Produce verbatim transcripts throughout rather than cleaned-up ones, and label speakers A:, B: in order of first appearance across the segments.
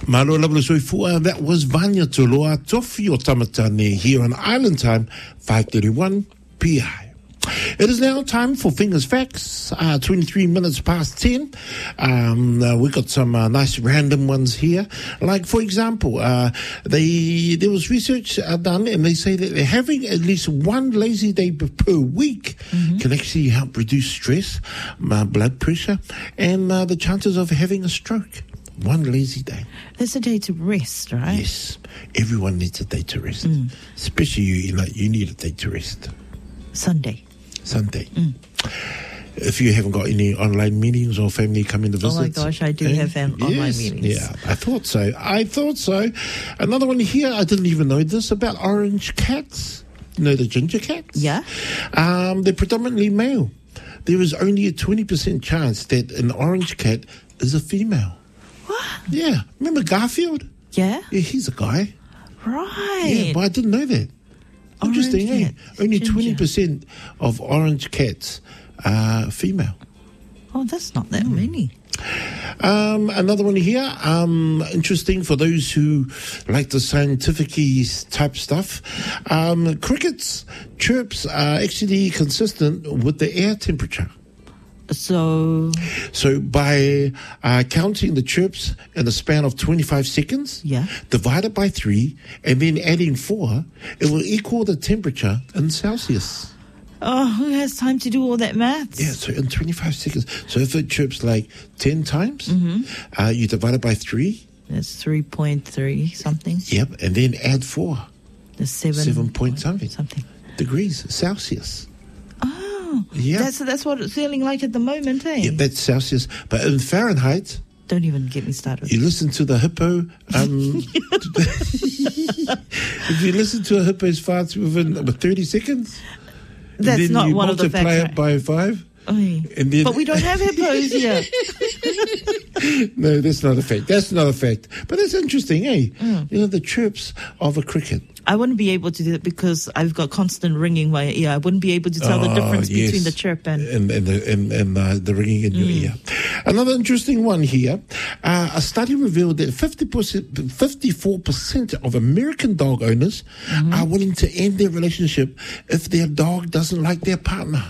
A: Malo labla soifua, that was Vanya Toloa Tofi o Tamatane here on Island Time, five thirty-one P I. It is now time for Fingers Facts, uh, twenty-three minutes past ten. Um, uh, we got some uh, nice random ones here. Like, for example, uh, they there was research uh, done, and they say that having at least one lazy day per week mm-hmm. can actually help reduce stress, uh, blood pressure, and uh, the chances of having a stroke. One lazy day.
B: There's a day to rest, right?
A: Yes. Everyone needs a day to rest.
B: Mm.
A: Especially you, you know, you need a day to rest.
B: Sunday.
A: Sunday.
B: Mm.
A: If you haven't got any online meetings or family coming to visit.
B: Oh my gosh, I do
A: eh?
B: have um, online
A: yes.
B: meetings.
A: Yeah, I thought so. I thought so. Another one here, I didn't even know this, about orange cats. You know the ginger cats?
B: Yeah.
A: Um, they're predominantly male. There is only a twenty percent chance that an orange cat is a female.
B: What?
A: Yeah. Remember Garfield?
B: Yeah.
A: Yeah, he's a guy.
B: Right.
A: Yeah, but I didn't know that.
B: Orange
A: Interesting, eh?
B: cats,
A: Only
B: ginger.
A: twenty percent of orange cats are female.
B: Oh, that's not that
A: Mm.
B: many.
A: Um, another one here, um, interesting for those who like the scientific-y type stuff. Um, crickets, chirps are actually consistent with the air temperature.
B: So,
A: So by uh, counting the chirps in a span of twenty-five seconds,
B: yeah.
A: divided by three, and then adding four, it will equal the temperature in Celsius.
B: oh, who has time to do all that maths?
A: Yeah, so in twenty-five seconds. So if it chirps like ten times,
B: Mm-hmm.
A: uh, you divide it by three.
B: That's three point three something.
A: Yep, and then add four.
B: That's seven,
A: Seven point something.
B: something.
A: Degrees Celsius.
B: Oh,
A: Yeah.
B: that's that's what it's feeling like at the moment, eh?
A: Yeah, that's Celsius. But in Fahrenheit,
B: Don't even get me started.
A: you listen to the hippo. Um, if you listen to a hippo's farts within about thirty seconds,
B: That's
A: then
B: not
A: you
B: one of the
A: multiply
B: facts.
A: it by five.
B: Oy.
A: And then,
B: But we don't have hippos here.
A: no, that's not a fact. That's not a fact. But it's interesting, eh?
B: Mm.
A: You know, the chirps of a cricket.
B: I wouldn't be able to do that because I've got constant ringing my ear. I wouldn't be able to tell the
A: Oh,
B: difference
A: yes.
B: between the chirp and...
A: and and the, and, and uh, the ringing in your ear. Another interesting one here. Uh, a study revealed that fifty percent, fifty-four percent of American dog owners
B: Mm-hmm.
A: are willing to end their relationship if their dog doesn't like their partner.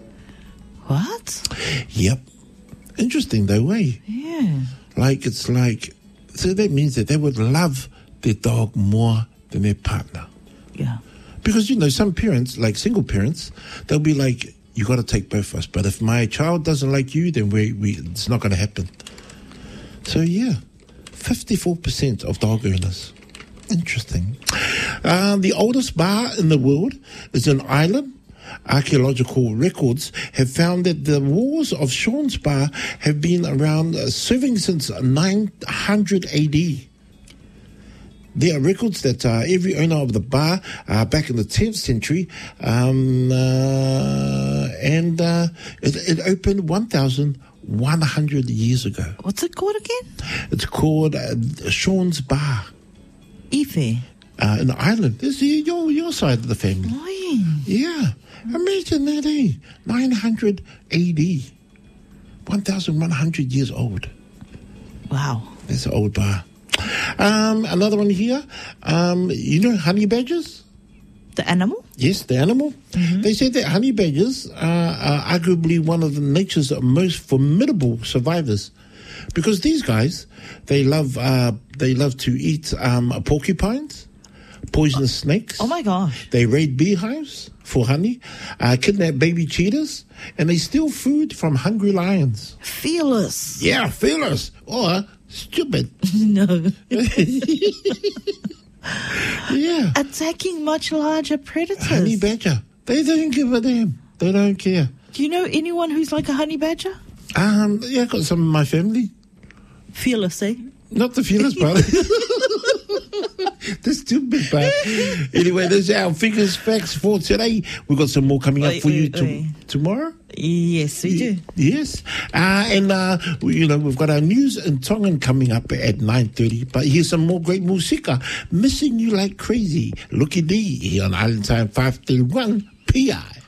B: What?
A: Yep. Interesting though, eh?
B: Yeah.
A: Like, it's like, so that means that they would love their dog more than their partner.
B: Yeah.
A: Because, you know, some parents, like single parents, they'll be like, you got to take both of us. But if my child doesn't like you, then we, we it's not going to happen. So, yeah, fifty-four percent of dog owners. Interesting. Uh, the oldest bar in the world is an island. Archaeological records have found that the walls of Sean's Bar have been around uh, serving since nine hundred A D. There are records that uh, every owner of the bar uh, back in the tenth century, um, uh, and uh, it, it opened one thousand one hundred years ago.
B: What's it called again?
A: It's called uh, Sean's Bar
B: Ife.
A: uh, in Ireland. This is your, your side of the family.
B: Oi.
A: Yeah. Imagine that, eh? nine hundred A D. one thousand one hundred years old.
B: Wow.
A: That's an old bar. Um, another one here. Um, you know honey badgers?
B: The animal?
A: Yes, the animal.
B: Mm-hmm.
A: They said that honey badgers are, are arguably one of the nature's most formidable survivors, because these guys, they love uh, they love to eat um, porcupines, poisonous snakes.
B: Oh my gosh.
A: They raid beehives for honey, uh, kidnap baby cheetahs, and they steal food from hungry lions.
B: Fearless.
A: Yeah, fearless or stupid.
B: No.
A: Yeah.
B: Attacking much larger predators.
A: Honey badger. They don't give a damn. They don't care.
B: Do you know anyone who's like a honey badger?
A: Um, yeah, I got some of my family.
B: Fearless, eh?
A: Not the fearless part. The stupid part. Anyway, those are our Fingers Facts for today. We've got some more coming up
B: Oi,
A: for you
B: oi,
A: to,
B: oi.
A: tomorrow.
B: Yes, we do.
A: Yes. Uh, and, uh, we, you know, we've got our news in Tongan coming up at nine thirty. But here's some more great musika. Missing You Like Crazy. Looky D here on Island Time five thirty-one P I.